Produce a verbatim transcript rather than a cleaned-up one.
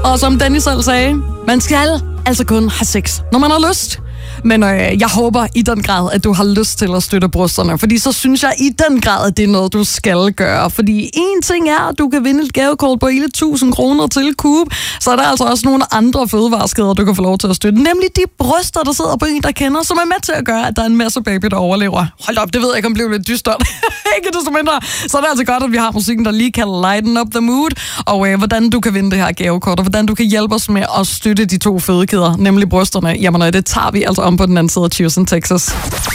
Og som Danny selv sagde, man skal altså kun have sex, når man har lyst. Men øh, jeg håber i den grad, at du har lyst til at støtte brysterne, fordi så synes jeg i den grad, at det er noget, du skal gøre. Fordi en ting er, at du kan vinde et gavekort på hele tusind kroner til Coop, så er der altså også nogle andre fødevareskæder, du kan få lov til at støtte. Nemlig de bryster, der sidder på en, der kender, som er med til at gøre, at der er en masse baby, der overlever. Hold op, det ved jeg ikke, om det bliver lidt dystert. Ikke desto mindre. Så er det altså godt, at vi har musikken, der lige kan lighten up the mood, og øh, hvordan du kan vinde det her gavekort, og hvordan du kan hjælpe os med at støtte de to fødekæder, nemlig brysterne. Jamen, det tager vi altså om på den anden side af Houston, Texas.